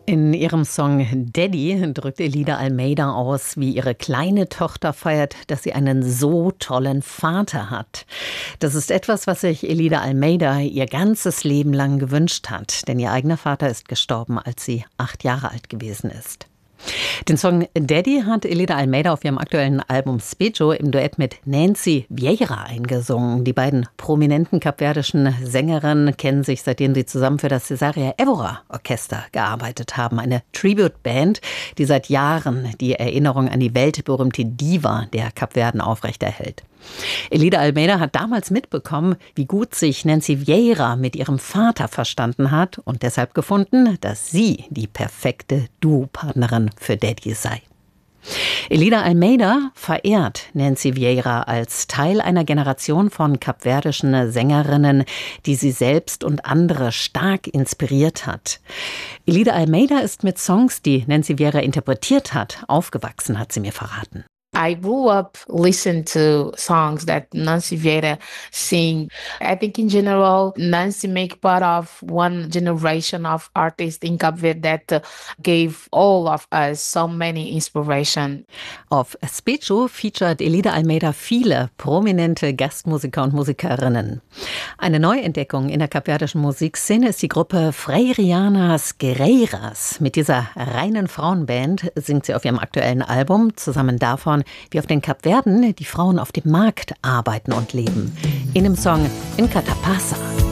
In ihrem Song Daddy drückt Elida Almeida aus, wie ihre kleine Tochter feiert, dass sie einen so tollen Vater hat. Das ist etwas, was sich Elida Almeida ihr ganzes Leben lang gewünscht hat, denn ihr eigener Vater ist gestorben, als sie 8 Jahre alt gewesen ist. Den Song Daddy hat Elida Almeida auf ihrem aktuellen Album Specho im Duett mit Nancy Vieira eingesungen. Die beiden prominenten kapverdischen Sängerinnen kennen sich, seitdem sie zusammen für das Cesaria Evora Orchester gearbeitet haben. Eine Tribute-Band, die seit Jahren die Erinnerung an die weltberühmte Diva der Kapverden aufrechterhält. Elida Almeida hat damals mitbekommen, wie gut sich Nancy Vieira mit ihrem Vater verstanden hat und deshalb gefunden, dass sie die perfekte Duopartnerin für Daddy sei. Elida Almeida verehrt Nancy Vieira als Teil einer Generation von kapverdischen Sängerinnen, die sie selbst und andere stark inspiriert hat. Elida Almeida ist mit Songs, die Nancy Vieira interpretiert hat, aufgewachsen, hat sie mir verraten. I grew up listening to songs that Nancy Vieira sing. I think in general, Nancy make part of one generation of artists in Cape Verde that gave all of us so many inspiration. Auf Specho featured Elida Almeida viele prominente Gastmusiker und Musikerinnen. Eine Neuentdeckung in der kapverdischen Musikszene ist die Gruppe Freirianas Guerreiras. Mit dieser reinen Frauenband singt sie auf ihrem aktuellen Album zusammen davon, wie auf den Kapverden die Frauen auf dem Markt arbeiten und leben. In dem Song In Catapasa.